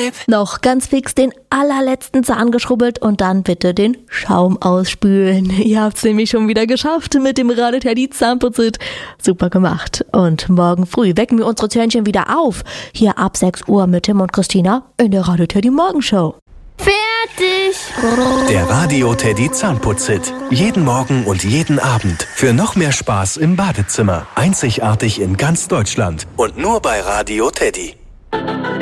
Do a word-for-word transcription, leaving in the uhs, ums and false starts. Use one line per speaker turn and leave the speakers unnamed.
Tipp?
Noch ganz fix den allerletzten Zahn geschrubbelt und dann bitte den Schaum ausspülen. Ihr habt's nämlich schon wieder geschafft mit dem Radio Teddy Zahnputzit. Super gemacht. Und morgen früh wecken wir unsere Zähnchen wieder auf. Hier ab sechs Uhr mit Tim und Christina in der Radio Teddy Morgenshow.
Fertig!
Der Radio Teddy Zahnputzit. Jeden Morgen und jeden Abend. Für noch mehr Spaß im Badezimmer. Einzigartig in ganz Deutschland. Und nur bei Radio Teddy.